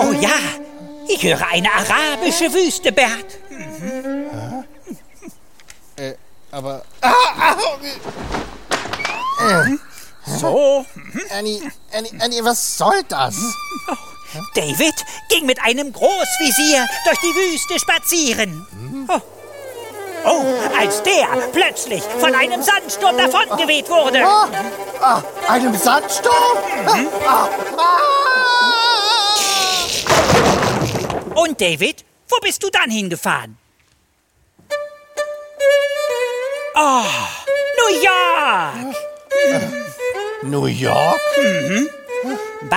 Oh ja, ich höre eine arabische Wüste, Bert. Aber... So. Annie, was soll das? David ging mit einem Großvisier durch die Wüste spazieren. Oh, als der plötzlich von einem Sandsturm davongeweht wurde. Einem Sandsturm? Und David, wo bist du dann hingefahren? Oh, New York! New York? Bei